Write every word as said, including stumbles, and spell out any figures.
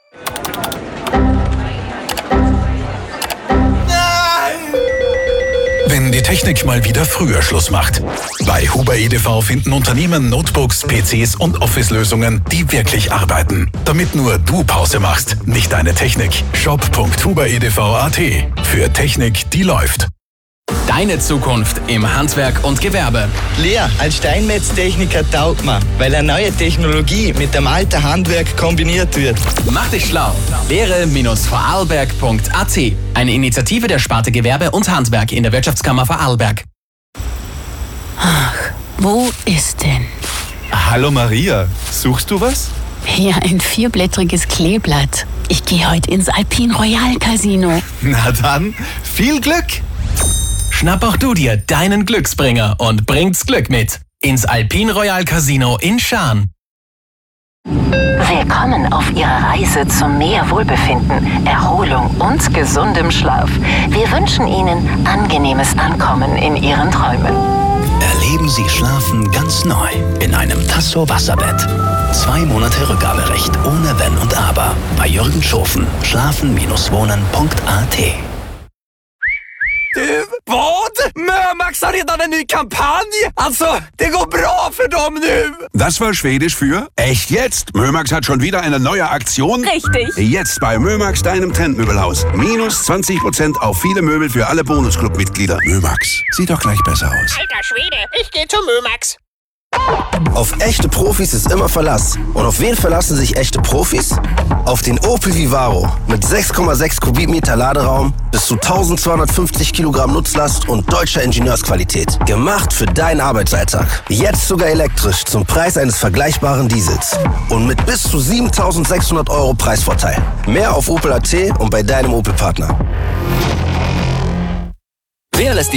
Wenn die Technik mal wieder früher Schluss macht. Bei Huber E D V finden Unternehmen Notebooks, P Cs und Office-Lösungen, die wirklich arbeiten. Damit nur du Pause machst, nicht deine Technik. shop punkt huber punkt e d v punkt a t. Für Technik, die läuft. Deine Zukunft im Handwerk und Gewerbe. Lea, als Steinmetztechniker taugt man, weil eine neue Technologie mit dem alten Handwerk kombiniert wird. Mach dich schlau. lehre Bindestrich vorarlberg punkt a t. Eine Initiative der Sparte Gewerbe und Handwerk in der Wirtschaftskammer Vorarlberg. Ach, wo ist denn? Hallo Maria, suchst du was? Ja, ein vierblättriges Kleeblatt. Ich gehe heute ins Alpine Royal Casino. Na dann, viel Glück! Schnapp auch du dir deinen Glücksbringer und bringt's Glück mit ins Alpine Royal Casino in Schaan. Willkommen auf Ihrer Reise zu mehr Wohlbefinden, Erholung und gesundem Schlaf. Wir wünschen Ihnen angenehmes Ankommen in Ihren Träumen. Erleben Sie Schlafen ganz neu in einem Tasso Wasserbett. Zwei Monate Rückgaberecht ohne Wenn und Aber bei Jürgen Schofen. schlafen wohnen punkt a t. Du, vad? Mömax har redan en ny kampanj! Alltså, det går bra för dem nu! Das war Schwedisch für echt jetzt. Mömax hat schon wieder eine neue Aktion. Richtig. Jetzt bei Mömax, deinem Trendmöbelhaus. Minus zwanzig Prozent auf viele Möbel für alle Bonusclub-Mitglieder. Mömax, sieht doch gleich besser aus. Alter Schwede, ich geh zu Mömax. Auf echte Profis ist immer Verlass. Und auf wen verlassen sich echte Profis? Auf den Opel Vivaro mit sechs Komma sechs Kubikmeter Laderaum, bis zu eintausendzweihundertfünfzig Kilogramm Nutzlast und deutscher Ingenieursqualität. Gemacht für deinen Arbeitsalltag. Jetzt sogar elektrisch zum Preis eines vergleichbaren Diesels. Und mit bis zu siebentausendsechshundert Euro Preisvorteil. Mehr auf Opel punkt a t und bei deinem Opel-Partner.